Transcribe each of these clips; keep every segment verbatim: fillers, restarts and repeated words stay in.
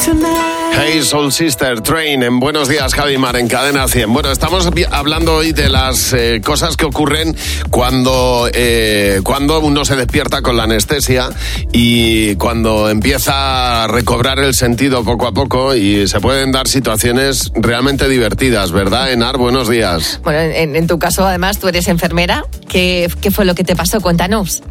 Hey Soul Sister, Train, en Buenos Días, Javi Mar, en Cadena cien. Bueno, estamos hablando hoy de las eh, cosas que ocurren cuando, eh, cuando uno se despierta con la anestesia y cuando empieza a recobrar el sentido poco a poco, y se pueden dar situaciones realmente divertidas, ¿verdad, Enar? Buenos días. Bueno, en, en tu caso, además, tú eres enfermera. ¿Qué, qué fue lo que te pasó? Cuéntanos.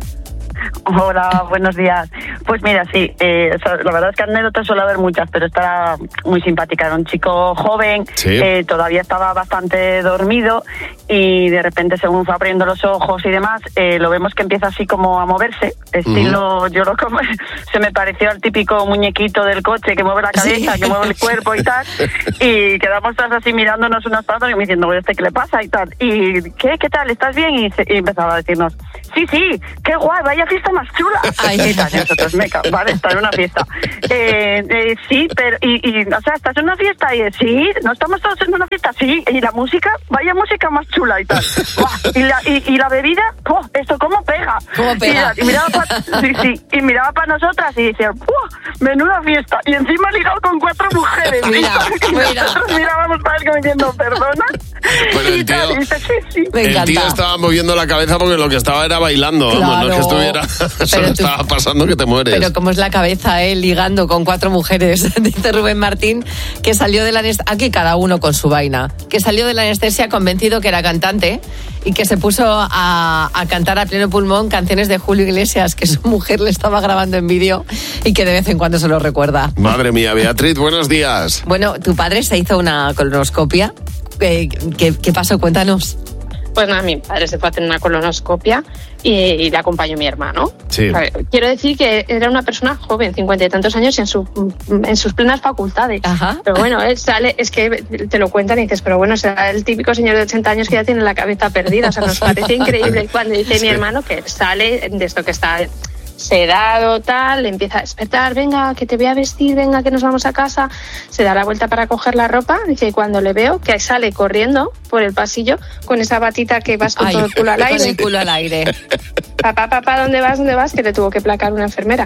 Hola, buenos días. Pues mira, sí, eh, la verdad es que anécdotas suele haber muchas, pero esta muy simpática. Era un chico joven, sí. eh, todavía estaba bastante dormido y de repente, según fue abriendo los ojos y demás, eh, lo vemos que empieza así como a moverse, estilo, uh-huh. yo lo como, se me pareció al típico muñequito del coche que mueve la cabeza, sí. que mueve el cuerpo y tal, y quedamos todas así mirándonos unos a otros y me diciendo, oye, ¿este qué le pasa? Y tal, y ¿qué? ¿Qué tal? ¿Estás bien? Y, se, y empezaba a decirnos, sí, sí, qué guay, vaya fiesta más chula. Ay, y tal, y nosotros, meca, vale, está en una fiesta. Eh, eh, sí, pero, y, y, o sea, ¿estás en una fiesta? Y sí, ¿no estamos todos en una fiesta? Sí, y la música, vaya música más chula y tal. Buah, y, la, y, y la bebida, oh, esto cómo pega. ¿Cómo pega? Y, y miraba para sí, sí, y miraba para nosotras y decía, ¡buah! Menuda fiesta. Y encima ligado con cuatro mujeres. Mira, y mira. nosotros mirábamos para él como diciendo, ¿perdona? Bueno, el tío, y dice, sí, sí. Me el encanta. tío estaba moviendo la cabeza porque lo que estaba era bailando. Claro. Vamos, no es que estuviera, solo tú, estaba pasando que te mueres. Pero como es la cabeza, eh, ligando con cuatro mujeres, dice Rubén Martín, que salió de la anestesia, aquí cada uno con su vaina, que salió de la anestesia convencido que era cantante y que se puso a, a cantar a pleno pulmón canciones de Julio Iglesias, que su mujer le estaba grabando en vídeo y que de vez en cuando se lo recuerda. Madre mía, Beatriz, buenos días. Bueno, tu padre se hizo una colonoscopia. ¿Qué, qué, qué pasó? Cuéntanos. Pues nada, mi padre se fue a hacer una colonoscopia y, y le acompañó mi hermano. Sí. A ver, quiero decir que era una persona joven, cincuenta y tantos años, en, su, en sus plenas facultades. Ajá. Pero bueno, él sale, es que te lo cuentan y dices, pero bueno, será el típico señor de ochenta años que ya tiene la cabeza perdida. O sea, nos parece increíble cuando dice sí. mi hermano que sale de esto que está sedado, tal, le empieza a despertar, venga, que te voy a vestir, venga, que nos vamos a casa, se da la vuelta para coger la ropa, dice, y cuando le veo que sale corriendo por el pasillo con esa batita que vas con Ay, todo el culo al aire. Con el culo al aire. Papá, papá, ¿dónde vas? ¿Dónde vas? Que le tuvo que placar una enfermera.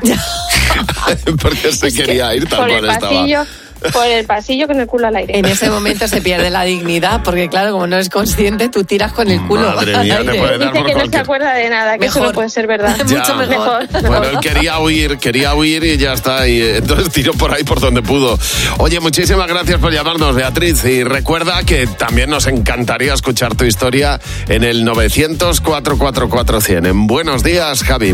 Porque se es quería ir tal cual estaba. Por el pasillo con el culo al aire. En ese momento se pierde la dignidad, porque claro, como no eres consciente, tú tiras con el culo Madre mía, al te aire. puede dar Dice por que cualquier... no se acuerda de nada, que mejor. eso no puede ser verdad. Mucho mejor. Bueno, él quería huir, quería huir y ya está, y entonces tiró por ahí por donde pudo. Oye, muchísimas gracias por llamarnos, Beatriz, y recuerda que también nos encantaría escuchar tu historia en el novecientos, cuatrocientos cuarenta y cuatro cien. En Buenos Días, Javi.